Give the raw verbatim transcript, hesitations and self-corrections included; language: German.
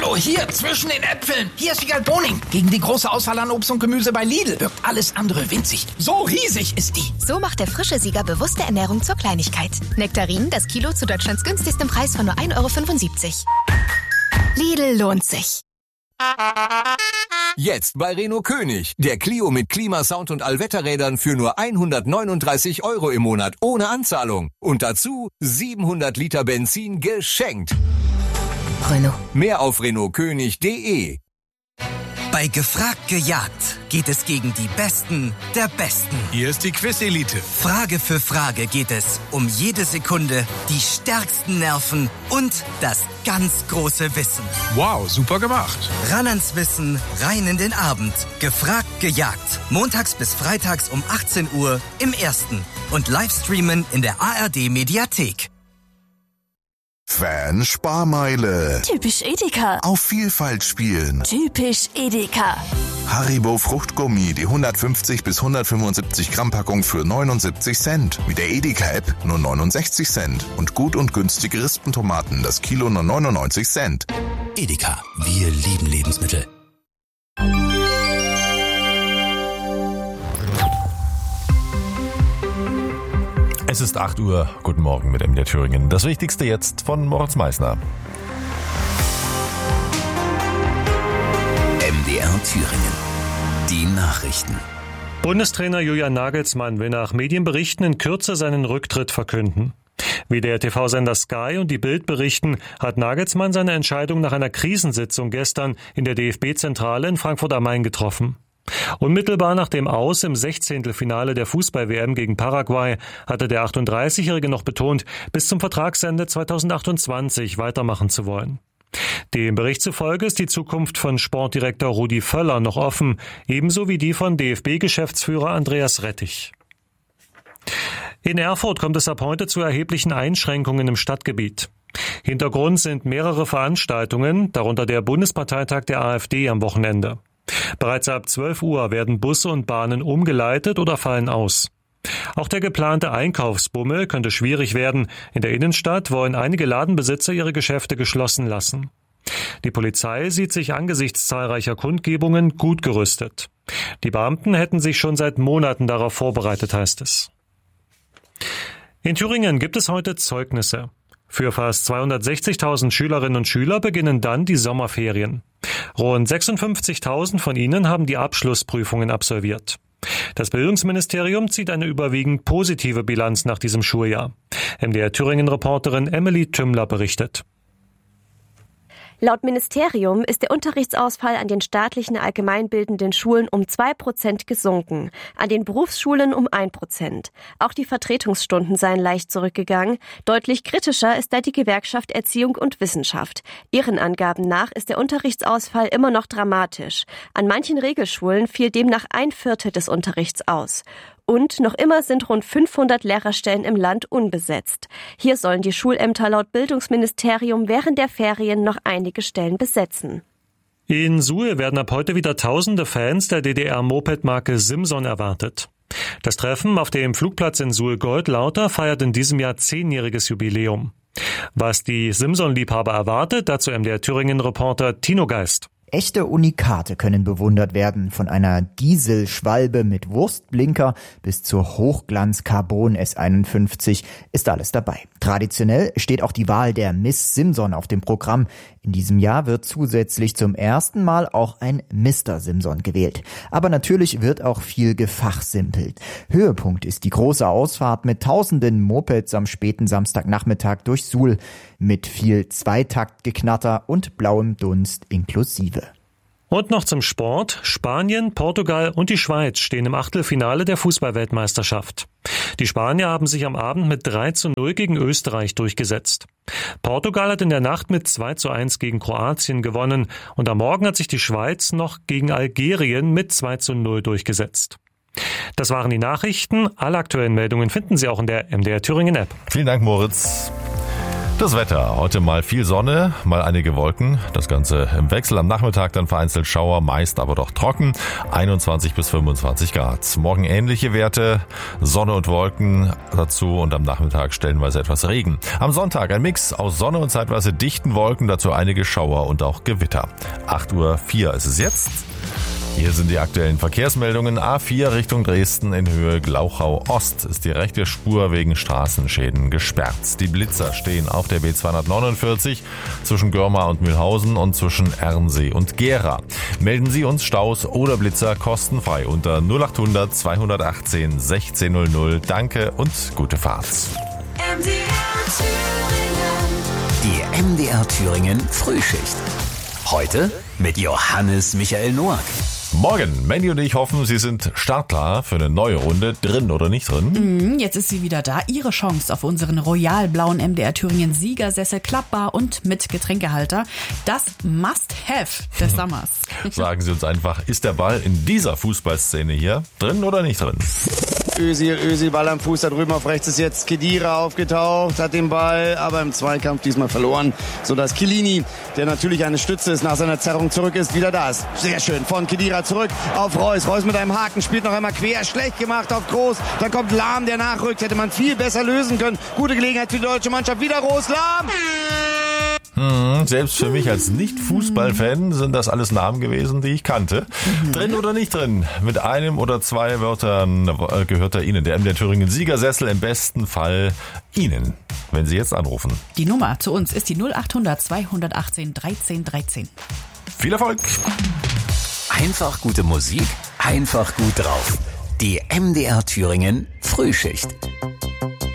So, hier, zwischen den Äpfeln. Hier ist Wiegald Boning. Gegen die große Auswahl an Obst und Gemüse bei Lidl wirkt alles andere winzig. So riesig ist die. So macht der frische Sieger bewusste Ernährung zur Kleinigkeit. Nektarinen, das Kilo zu Deutschlands günstigstem Preis von nur ein Euro fünfundsiebzig. Lidl lohnt sich. Jetzt bei Renault König. Der Clio mit Klimasound und Allwetterrädern für nur hundertneununddreißig Euro im Monat ohne Anzahlung. Und dazu siebenhundert Liter Benzin geschenkt. Renault. Mehr auf renault könig punkt de. Bei Gefragt gejagt geht es gegen die Besten der Besten. Hier ist die Quiz-Elite. Frage für Frage geht es um jede Sekunde, die stärksten Nerven und das ganz große Wissen. Wow, super gemacht. Ran ans Wissen, rein in den Abend. Gefragt gejagt. Montags bis freitags um achtzehn Uhr im Ersten. Und Livestreamen in der A R D-Mediathek. Fan-Sparmeile. Typisch Edeka. Auf Vielfalt spielen. Typisch Edeka. Haribo Fruchtgummi, die hundertfünfzig bis hundertfünfundsiebzig Gramm Packung für neunundsiebzig Cent. Mit der Edeka-App nur neunundsechzig Cent. Und gut und günstige Rispentomaten, das Kilo nur neunundneunzig Cent. Edeka, wir lieben Lebensmittel. Es ist acht Uhr. Guten Morgen mit M D R Thüringen. Das Wichtigste jetzt von Moritz Meissner. M D R Thüringen. Die Nachrichten. Bundestrainer Julian Nagelsmann will nach Medienberichten in Kürze seinen Rücktritt verkünden. Wie der T V-Sender Sky und die Bild berichten, hat Nagelsmann seine Entscheidung nach einer Krisensitzung gestern in der D F B-Zentrale in Frankfurt am Main getroffen. Unmittelbar nach dem Aus im Sechzehntelfinale der Fußball-W M gegen Paraguay hatte der achtunddreißigjährige noch betont, bis zum Vertragsende zweitausendachtundzwanzig weitermachen zu wollen. Dem Bericht zufolge ist die Zukunft von Sportdirektor Rudi Völler noch offen, ebenso wie die von D F B-Geschäftsführer Andreas Rettich. In Erfurt kommt es ab heute zu erheblichen Einschränkungen im Stadtgebiet. Hintergrund sind mehrere Veranstaltungen, darunter der Bundesparteitag der AfD am Wochenende. Bereits ab zwölf Uhr werden Busse und Bahnen umgeleitet oder fallen aus. Auch der geplante Einkaufsbummel könnte schwierig werden. In der Innenstadt wollen einige Ladenbesitzer ihre Geschäfte geschlossen lassen. Die Polizei sieht sich angesichts zahlreicher Kundgebungen gut gerüstet. Die Beamten hätten sich schon seit Monaten darauf vorbereitet, heißt es. In Thüringen gibt es heute Zeugnisse. Für fast zweihundertsechzigtausend Schülerinnen und Schüler beginnen dann die Sommerferien. Rund sechsundfünfzigtausend von ihnen haben die Abschlussprüfungen absolviert. Das Bildungsministerium zieht eine überwiegend positive Bilanz nach diesem Schuljahr. M D R Thüringen-Reporterin Emily Tümmler berichtet. Laut Ministerium ist der Unterrichtsausfall an den staatlichen allgemeinbildenden Schulen um zwei Prozent gesunken, an den Berufsschulen um ein Prozent. Auch die Vertretungsstunden seien leicht zurückgegangen. Deutlich kritischer ist da die Gewerkschaft Erziehung und Wissenschaft. Ihren Angaben nach ist der Unterrichtsausfall immer noch dramatisch. An manchen Regelschulen fiel demnach ein Viertel des Unterrichts aus. Und noch immer sind rund fünfhundert Lehrerstellen im Land unbesetzt. Hier sollen die Schulämter laut Bildungsministerium während der Ferien noch einige Stellen besetzen. In Suhl werden ab heute wieder tausende Fans der D D R-Moped-Marke Simson erwartet. Das Treffen auf dem Flugplatz in Suhl-Goldlauter feiert in diesem Jahr zehnjähriges Jubiläum. Was die Simson-Liebhaber erwartet, dazu M D R Thüringen-Reporter Tino Geist. Echte Unikate können bewundert werden, von einer Dieselschwalbe mit Wurstblinker bis zur Hochglanz-Carbon S einundfünfzig ist alles dabei. Traditionell steht auch die Wahl der Miss Simson auf dem Programm. In diesem Jahr wird zusätzlich zum ersten Mal auch ein Mister Simson gewählt. Aber natürlich wird auch viel gefachsimpelt. Höhepunkt ist die große Ausfahrt mit tausenden Mopeds am späten Samstagnachmittag durch Suhl mit viel Zweitaktgeknatter und blauem Dunst inklusive. Und noch zum Sport. Spanien, Portugal und die Schweiz stehen im Achtelfinale der Fußballweltmeisterschaft. Die Spanier haben sich am Abend mit drei zu null gegen Österreich durchgesetzt. Portugal hat in der Nacht mit zwei zu eins gegen Kroatien gewonnen und am Morgen hat sich die Schweiz noch gegen Algerien mit zwei zu null durchgesetzt. Das waren die Nachrichten. Alle aktuellen Meldungen finden Sie auch in der M D R Thüringen App. Vielen Dank, Moritz. Das Wetter, heute mal viel Sonne, mal einige Wolken, das Ganze im Wechsel, am Nachmittag dann vereinzelt Schauer, meist aber doch trocken, einundzwanzig bis fünfundzwanzig Grad. Morgen ähnliche Werte, Sonne und Wolken dazu und am Nachmittag stellenweise etwas Regen. Am Sonntag ein Mix aus Sonne und zeitweise dichten Wolken, dazu einige Schauer und auch Gewitter. acht Uhr vier ist es jetzt. Hier sind die aktuellen Verkehrsmeldungen. A vier Richtung Dresden in Höhe Glauchau Ost ist die rechte Spur wegen Straßenschäden gesperrt. Die Blitzer stehen auf der B zweihundertneunundvierzig zwischen Görma und Mühlhausen und zwischen Ernsee und Gera. Melden Sie uns Staus oder Blitzer kostenfrei unter null achthundert zweihundertachtzehn sechzehn null null. Danke und gute Fahrt. Die M D R Thüringen Frühschicht. Heute mit Johannes Michael Noack. Morgen, Mandy und ich hoffen, Sie sind startklar für eine neue Runde, drin oder nicht drin. Jetzt ist sie wieder da. Ihre Chance auf unseren royal-blauen M D R Thüringen Siegersessel, klappbar und mit Getränkehalter. Das Must-Have des Sommers. Sagen Sie uns einfach, ist der Ball in dieser Fußballszene hier drin oder nicht drin? Özil, Özil, Ball am Fuß, da drüben auf rechts ist jetzt Khedira aufgetaucht, hat den Ball, aber im Zweikampf diesmal verloren, sodass Chiellini, der natürlich eine Stütze ist, nach seiner Zerrung zurück ist, wieder da ist. Sehr schön, von Khedira zurück auf Reus, Reus mit einem Haken, spielt noch einmal quer, schlecht gemacht auf Groß, dann kommt Lahm, der nachrückt, hätte man viel besser lösen können. Gute Gelegenheit für die deutsche Mannschaft, wieder Groß, Lahm! Hm, selbst für mich als Nicht-Fußball-Fan sind das alles Namen gewesen, die ich kannte. Mhm. Drin oder nicht drin? Mit einem oder zwei Wörtern gehört er Ihnen. Der M D R Thüringen Siegersessel, im besten Fall Ihnen, wenn Sie jetzt anrufen. Die Nummer zu uns ist die null achthundert zweihundertachtzehn dreizehn dreizehn. Viel Erfolg! Einfach gute Musik, einfach gut drauf. Die M D R Thüringen Frühschicht.